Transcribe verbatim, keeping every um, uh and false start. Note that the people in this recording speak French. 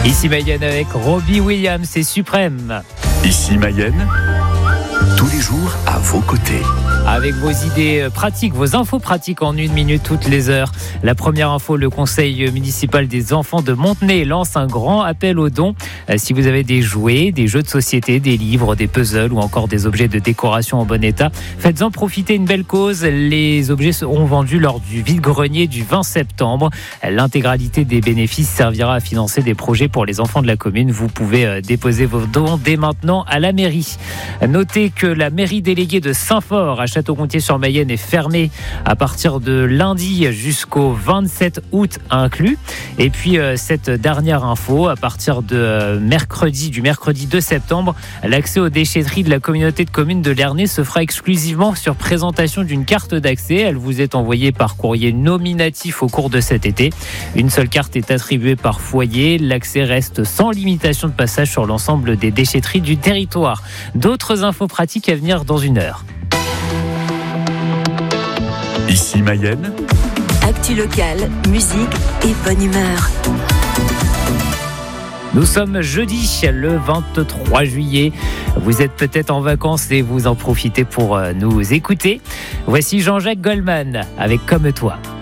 Ici Mayenne avec Robbie Williams et Suprême. Ici Mayenne, tous les jours à vos côtés. Avec vos idées pratiques, vos infos pratiques en une minute toutes les heures. La première info, le conseil municipal des enfants de Montenay lance un grand appel aux dons. Si vous avez des jouets, des jeux de société, des livres, des puzzles ou encore des objets de décoration en bon état, faites-en profiter une belle cause. Les objets seront vendus lors du vide-grenier du vingt septembre. L'intégralité des bénéfices servira à financer des projets pour les enfants de la commune. Vous pouvez déposer vos dons dès maintenant à la mairie. Notez que la mairie déléguée de Saint-Fort à Château-Gontier-sur-Mayenne est fermée à partir de lundi jusqu'au vingt-sept août inclus. Et puis euh, cette dernière info, à partir de euh, mercredi, du mercredi deux septembre, l'accès aux déchetteries de la communauté de communes de Lernay se fera exclusivement sur présentation d'une carte d'accès. Elle vous est envoyée par courrier nominatif au cours de cet été. Une seule carte est attribuée par foyer. L'accès reste sans limitation de passage sur l'ensemble des déchetteries du territoire. D'autres infos pratiques à venir dans une heure. Ici Mayenne, actu locale, musique et bonne humeur. Nous sommes jeudi, le vingt-trois juillet. Vous êtes peut-être en vacances et vous en profitez pour nous écouter. Voici Jean-Jacques Goldman avec Comme toi.